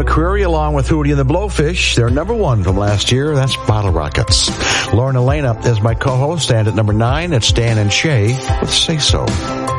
McCreary along with Hootie and the Blowfish. They're number 1 from last year. That's Bottle Rockets. Lauren Elena is my co-host, and at number 9, it's Dan and Shay with Say So.